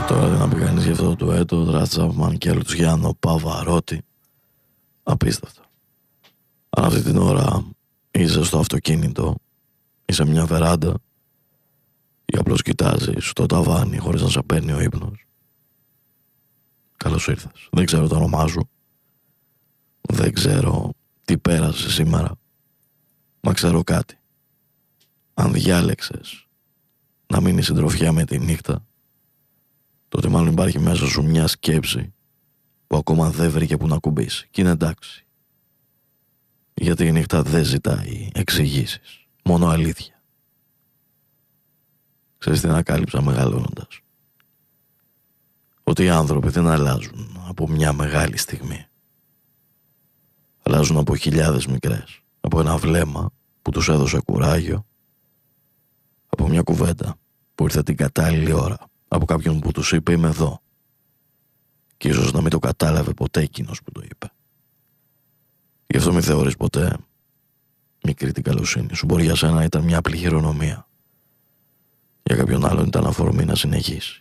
Τώρα τι να πει κανείς για αυτό το ντουέτο, Ρατσάπμαν και Λουτσιάνο Παβαρότη. Απίστευτο. Αν αυτή την ώρα είσαι στο αυτοκίνητο, είσαι μια βεράντα ή απλώς κοιτάζεις στο ταβάνι χωρίς να σε παίρνει ο ύπνος, καλώς ήρθες. Δεν ξέρω το όνομά σου, δεν ξέρω τι πέρασε σήμερα, μα ξέρω κάτι. Αν διάλεξες να μείνει συντροφιά με τη νύχτα, τότε μάλλον υπάρχει μέσα σου μια σκέψη που ακόμα δεν βρήκε που να κουμπίσει. Και είναι εντάξει. Γιατί η νύχτα δεν ζητάει εξηγήσεις, μόνο αλήθεια. Ξέρεις τι ανακάλυψα μεγαλώνοντας? Ότι οι άνθρωποι δεν αλλάζουν από μια μεγάλη στιγμή. Αλλάζουν από χιλιάδες μικρές. Από ένα βλέμμα που τους έδωσε κουράγιο. Από μια κουβέντα που ήρθε την κατάλληλη ώρα. Από κάποιον που τους είπε είμαι εδώ. Και ίσως να μην το κατάλαβε ποτέ εκείνος που το είπε. Γι' αυτό μην θεωρείς ποτέ μικρή την καλοσύνη σου. Μπορεί για σένα ήταν μια απλή χειρονομία. Για κάποιον άλλον ήταν αφορμή να συνεχίσει.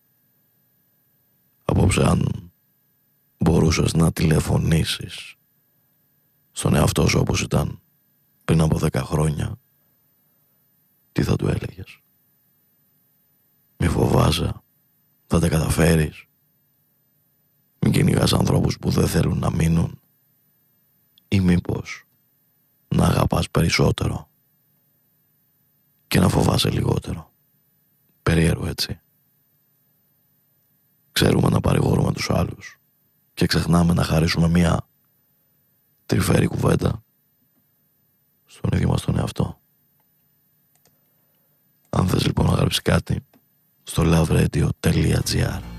Απόψε αν μπορούσες να τηλεφωνήσεις στον εαυτό σου όπως ήταν πριν από 10 χρόνια, τι θα του έλεγες? Μη φοβάσαι, θα τα καταφέρεις. Μην κυνηγάς ανθρώπους που δεν θέλουν να μείνουν. Ή μήπως να αγαπάς περισσότερο και να φοβάσαι λιγότερο? Περίεργο, έτσι. Ξέρουμε να παρηγορούμε τους άλλους και ξεχνάμε να χαρίσουμε μια τρυφερή κουβέντα στον ίδιο μας τον εαυτό. Αν θες λοιπόν να γράψεις κάτι, στο loveradio.gr